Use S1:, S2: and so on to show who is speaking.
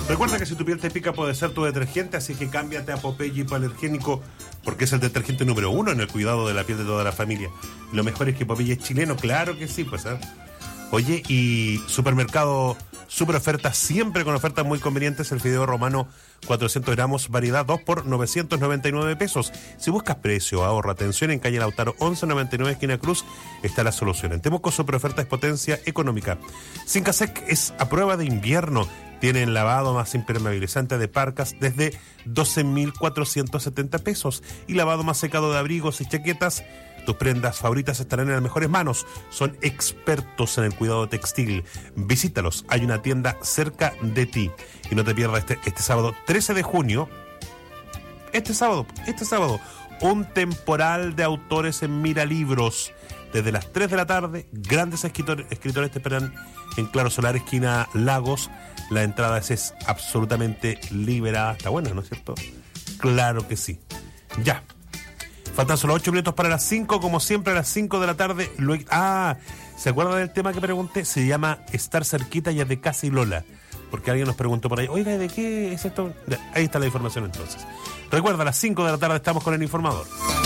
S1: Recuerda que si tu piel te pica puede ser tu detergente, así que cámbiate a Popeye hipoalergénico, porque es el detergente número 1 en el cuidado de la piel de toda la familia. Lo mejor es que Popeye es chileno, claro que sí, pues, ¿eh? Oye, y supermercado super oferta, siempre con ofertas muy convenientes. El fideo romano 400 gramos, variedad 2 por 999 pesos. Si buscas precio, ahorro, atención, en calle Lautaro 1199, esquina Cruz, está la solución. En Temuco, super oferta es potencia económica. Sincasec es a prueba de invierno. Tienen lavado más impermeabilizante de parcas desde 12.470 pesos y lavado más secado de abrigos y chaquetas. Tus prendas favoritas estarán en las mejores manos. Son expertos en el cuidado textil. Visítalos. Hay una tienda cerca de ti. Y no te pierdas este sábado 13 de junio. Este sábado. Un temporal de autores en Mira Libros. Desde las 3 de la tarde, grandes escritores te esperan en Claro Solar, esquina Lagos. La entrada es absolutamente liberada. Está buena, ¿no es cierto? Claro que sí. Ya. Faltan solo 8 minutos para las 5, como siempre a las 5 de la tarde. ¿Se acuerdan del tema que pregunté? Se llama Estar cerquita y es de Casi Lola. Porque alguien nos preguntó por ahí, oiga, ¿de qué es esto? Ahí está la información entonces. Recuerda, a las 5 de la tarde estamos con el informador.